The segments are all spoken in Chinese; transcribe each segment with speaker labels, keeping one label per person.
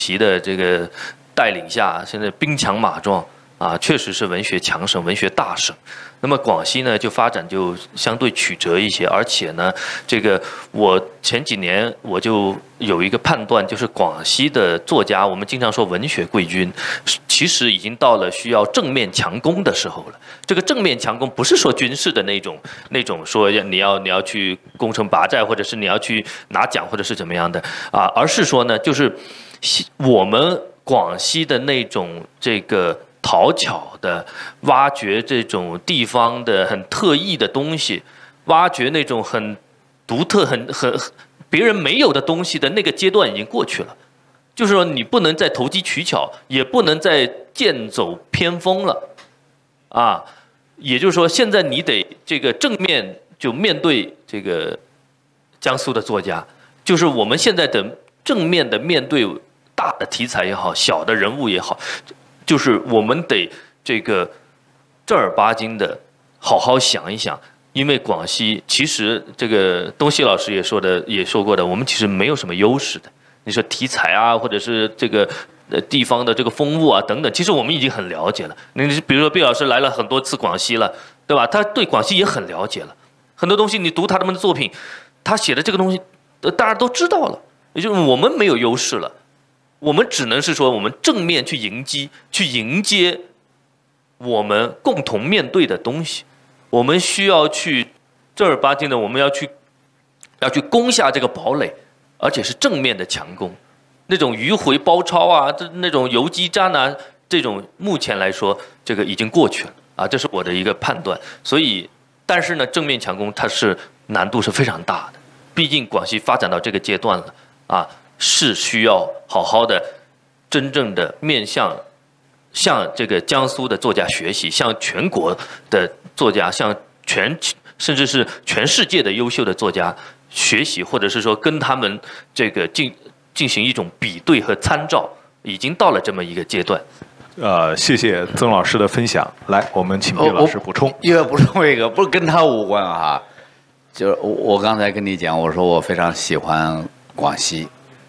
Speaker 1: 习的这个带领下，现在兵强马壮啊，确实是文学强省、文学大省。那么广西呢，就发展就相对曲折一些，而且呢，这个我前几年我就有一个判断，就是广西的作家，我们经常说文学贵军，其实已经到了需要正面强攻的时候了。这个正面强攻不是说军事的那种说你要去攻城拔寨，或者是你要去拿奖，或者是怎么样的啊，而是说呢，就是我们广西的那种这个。讨巧的挖掘这种地方的很特异的东西，挖掘那种很独特、很别人没有的东西的那个阶段已经过去了。就是说，你不能再投机取巧，也不能再剑走偏锋了，啊，也就是说，现在你得这个正面就面对这个江苏的作家，就是我们现在的正面的面对大的题材也好，小的人物也好。就是我们得这个正儿八经的好好想一想，因为广西其实这个东西老师也说过的，我们其实没有什么优势的。你说题材啊，或者是这个地方的这个风物啊等等，其实我们已经很了解了。你比如说毕老师来了很多次广西了，对吧？他对广西也很了解了，很多东西你读他们的作品，他写的这个东西，大家都知道了。也就是我们没有优势了。我们只能是说，我们正面去迎接我们共同面对的东西。我们需要去正儿八经的，我们要去攻下这个堡垒，而且是正面的强攻。那种迂回包抄啊，那种游击战啊，这种目前来说，这个已经过去了啊，这是我的一个判断。所以，但是呢，正面强攻它是难度是非常大的，毕竟广西发展到这个阶段了啊。是需要好好的、真正的面向这个江苏的作家学习，向全国的作家，向甚至是全世界的优秀的作家学习，或者是说跟他们这个进行一种比对和参照，已经到了这么一个阶段。
Speaker 2: 谢谢曾老师的分享。来，我们请毕老师补充。
Speaker 3: 又要补充一个，不是跟他无关啊，就是我刚才跟你讲，我说我非常喜欢广西。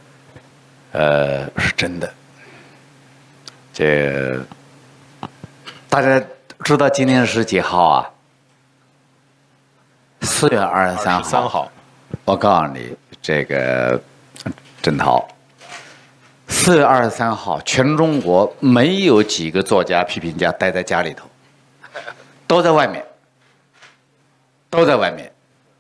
Speaker 3: 是真的。这大家知道今天是几号啊？4月23号。我告诉你，这个郑涛，4月23号，全中国没有几个作家、批评家待在家里头，都在外面，都在外面。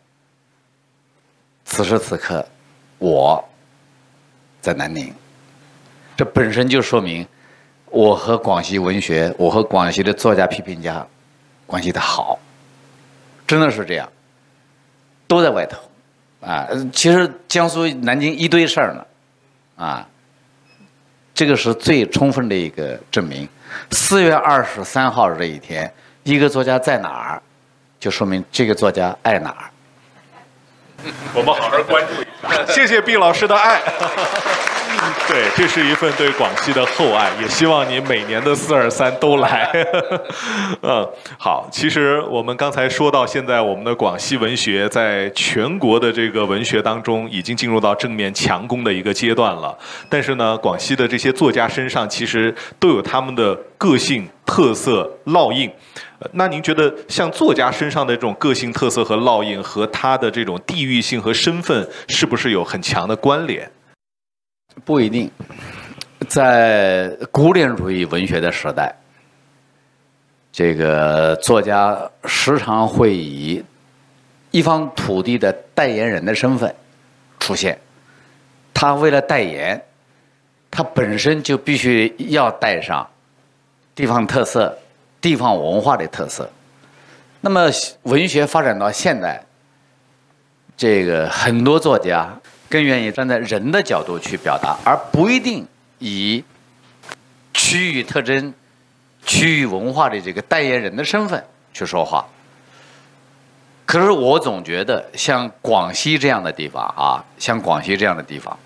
Speaker 3: 此时此刻，我在南宁，这本身就说明我和广西文学，我和广西的作家批评家关系的好，真的是这样，都在外头啊。其实江苏南京一堆事儿呢，啊，这个是最充分的一个证明。4月23号这一天，一个作家在哪儿，就说明这个作家爱哪儿。
Speaker 2: 我们好好关注一下。谢谢毕老师的爱。对，这是一份对广西的厚爱，也希望你每年的423都来。好，其实我们刚才说到，现在我们的广西文学在全国的这个文学当中，已经进入到正面强攻的一个阶段了。但是呢，广西的这些作家身上其实都有他们的个性、特色、烙印。那您觉得，像作家身上的这种个性特色和烙印，和他的这种地域性和身份，是不是有很强的关联？
Speaker 3: 不一定。在古典主义文学的时代，这个作家时常会以一方土地的代言人的身份出现。他为了代言，他本身就必须要带上地方特色、地方文化的特色。那么文学发展到现在，这个很多作家更愿意站在人的角度去表达，而不一定以区域特征、区域文化的这个代言人的身份去说话。可是我总觉得，像广西这样的地方啊，像广西这样的地方，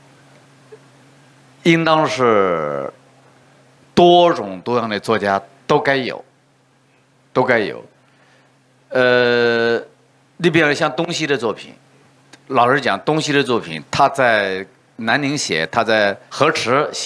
Speaker 3: 应当是多种多样的作家都该有，都该有。你比如像东西的作品，老实讲，东西的作品，它在南宁写，他在河池